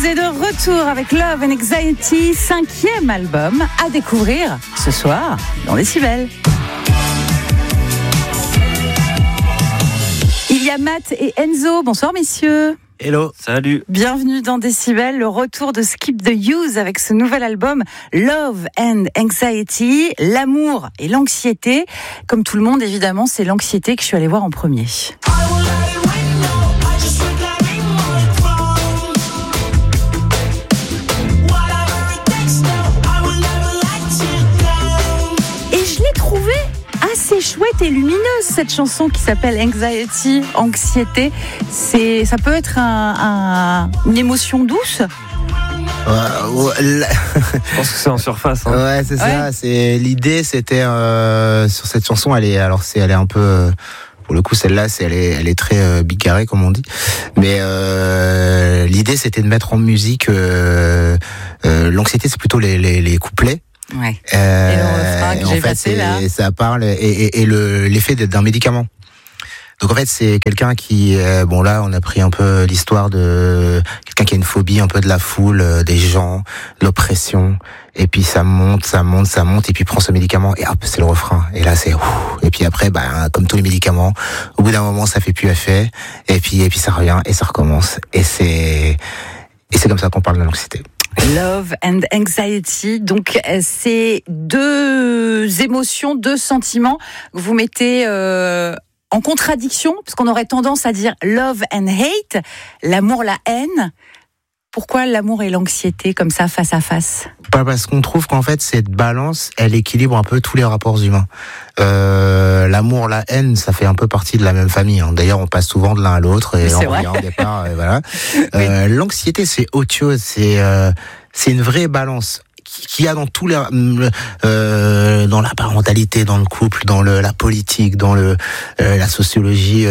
Youth est de retour avec Love and Anxiety, 5e album à découvrir ce soir dans Décibel. Il y a Matt et Enzo. Bonsoir messieurs. Hello, salut. Bienvenue dans Décibel, le retour de Skip the Youth avec ce nouvel album Love and Anxiety, l'amour et l'anxiété. Comme tout le monde, évidemment, c'est l'anxiété que je suis allée voir en premier. Assez chouette et lumineuse cette chanson qui s'appelle Anxiety, anxiété. Ça peut être une émotion douce. Je pense que c'est en surface. Hein. Ouais, c'est ça. C'est l'idée. C'était sur cette chanson. Elle est un peu. Pour le coup, celle-là, elle est très bigarrée, comme on dit. Mais l'idée, c'était de mettre en musique. L'anxiété, c'est plutôt les couplets. Ouais. Et le refrain que j'ai passé là. Ça parle et l'effet d'un médicament. Donc en fait c'est quelqu'un qui bon là on a pris un peu l'histoire de quelqu'un qui a une phobie un peu de la foule, des gens, de l'oppression, et puis ça monte et puis il prend ce médicament et hop c'est le refrain et là c'est et puis après comme tous les médicaments au bout d'un moment ça fait plus effet et puis ça revient et ça recommence et c'est comme ça qu'on parle de l'anxiété. Love and Anxiety, donc c'est deux émotions, deux sentiments que vous mettez en contradiction, parce qu'on aurait tendance à dire love and hate, l'amour, la haine. Pourquoi l'amour et l'anxiété comme ça, face à face ? Parce qu'on trouve qu'en fait cette balance, elle équilibre un peu tous les rapports humains. L'amour, la haine, ça fait un peu partie de la même famille. Hein. D'ailleurs, on passe souvent de l'un à l'autre et on revient au départ. Et voilà. Oui. L'anxiété, c'est autre chose. C'est une vraie balance qu'il y a dans tous les dans la parentalité, dans le couple, dans la politique, dans la sociologie,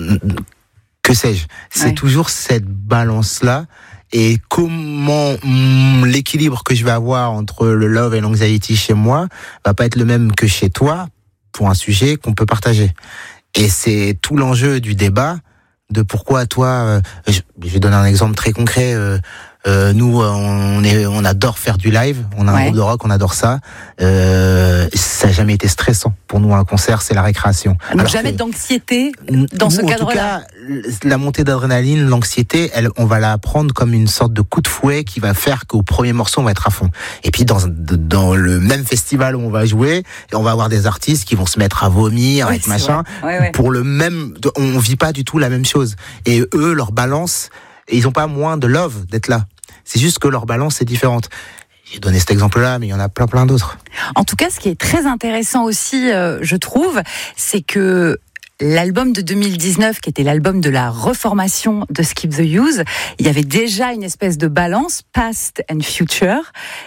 que sais-je. C'est toujours cette balance là. Et comment l'équilibre que je vais avoir entre le love et l'anxiety chez moi va pas être le même que chez toi pour un sujet qu'on peut partager. Et c'est tout l'enjeu du débat de pourquoi toi, je vais donner un exemple très concret. Nous, on adore faire du live. On a un groupe de rock, on adore ça. Ça n'a jamais été stressant. Pour nous, un concert, c'est la récréation. Donc alors jamais d'anxiété dans ce cadre-là. En tout cas, la montée d'adrénaline, l'anxiété, on va la prendre comme une sorte de coup de fouet qui va faire qu'au premier morceau, on va être à fond. Et puis, dans le même festival où on va jouer, on va avoir des artistes qui vont se mettre à vomir, avec machin. Pour le même, on vit pas du tout la même chose. Et eux, leur balance, ils n'ont pas moins de love d'être là. C'est juste que leur balance est différente. J'ai donné cet exemple-là, mais il y en a plein d'autres. En tout cas, ce qui est très intéressant aussi, je trouve, c'est que l'album de 2019, qui était l'album de la reformation de Skip the Youth, il y avait déjà une espèce de balance, past and future.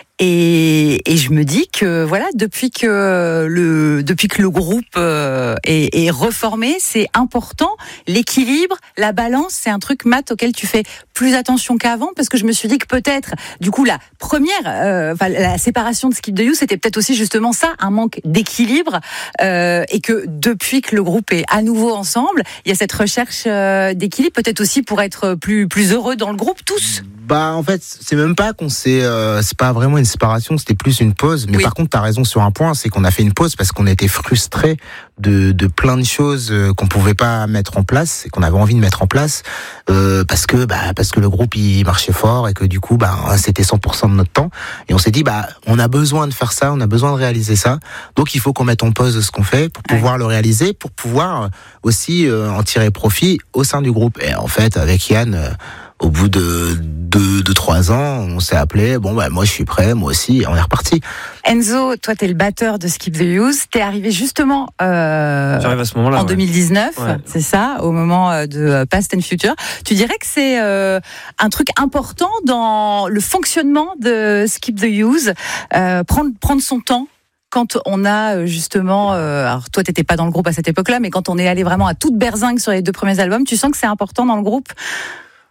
Et je me dis que voilà, depuis que le groupe est reformé, c'est important. L'équilibre, la balance, c'est un truc, Matt, auquel tu fais plus attention qu'avant, parce que je me suis dit que peut-être, du coup, la première, la séparation de Skip the Youth, c'était peut-être aussi justement ça, un manque d'équilibre, et que depuis que le groupe est à nouveau ensemble, il y a cette recherche d'équilibre, peut-être aussi pour être plus heureux dans le groupe, tous. En fait, c'est même pas c'est pas vraiment une séparation, c'était plus une pause. Mais par contre, t'as raison sur un point, c'est qu'on a fait une pause parce qu'on était frustrés de plein de choses qu'on pouvait pas mettre en place et qu'on avait envie de mettre en place parce que le groupe il marchait fort et que du coup c'était 100% de notre temps. Et on s'est dit on a besoin de faire ça, on a besoin de réaliser ça. Donc il faut qu'on mette en pause ce qu'on fait pour pouvoir le réaliser, pour pouvoir aussi en tirer profit au sein du groupe. Et en fait, avec Yann, au bout de 3 ans, on s'est appelé. Moi je suis prêt, moi aussi, on est reparti. Enzo, toi t'es le batteur de Skip the Youth. T'es arrivé justement j'arrive à ce moment-là, en 2019, c'est ça, au moment de Past and Future. Tu dirais que c'est un truc important dans le fonctionnement de Skip the Youth, prendre son temps. Quand on a justement, alors toi t'étais pas dans le groupe à cette époque-là, mais quand on est allé vraiment à toute berzingue sur les 2 premiers albums, tu sens que c'est important dans le groupe ?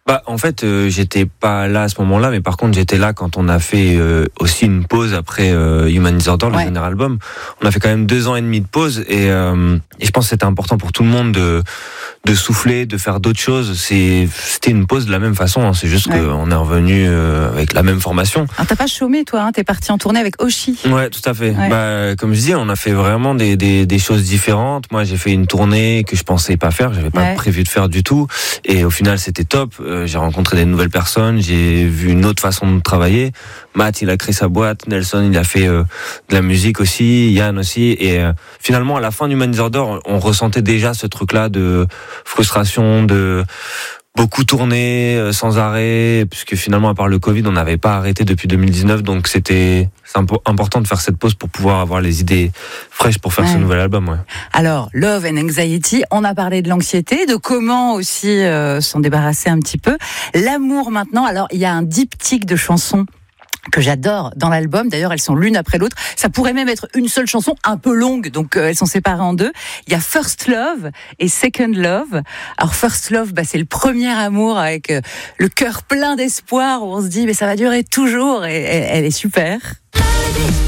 En fait, j'étais pas là à ce moment-là, mais par contre, j'étais là quand on a fait aussi une pause après Human Disorder, le dernier album. On a fait quand même 2 ans et demi de pause, et je pense que c'était important pour tout le monde de souffler, de faire d'autres choses. C'était une pause de la même façon, hein. C'est juste qu'on est revenu avec la même formation. Alors, t'as pas chômé, toi, hein? T'es parti en tournée avec Oshi. Ouais, tout à fait. Ouais. Comme je dis, on a fait vraiment des choses différentes. Moi, j'ai fait une tournée que je pensais pas faire, j'avais pas prévu de faire du tout, et au final, c'était top. J'ai rencontré des nouvelles personnes, j'ai vu une autre façon de travailler. Matt, il a créé sa boîte, Nelson, il a fait de la musique aussi, Yann aussi, et finalement, à la fin du Human Disorder, on ressentait déjà ce truc-là de frustration, de beaucoup tourner sans arrêt, puisque finalement, à part le Covid, on n'avait pas arrêté depuis 2019, donc c'est important de faire cette pause pour pouvoir avoir les idées fraîches pour faire ce nouvel album. Ouais. Alors, Love and Anxiety, on a parlé de l'anxiété, de comment aussi s'en débarrasser un petit peu. L'amour maintenant, alors il y a un diptyque de chansons que j'adore dans l'album. D'ailleurs, elles sont l'une après l'autre. Ça pourrait même être une seule chanson, un peu longue, donc elles sont séparées en 2. Il y a First Love et Second Love. Alors First Love, c'est le premier amour avec le cœur plein d'espoir, où on se dit mais ça va durer toujours, et elle est super.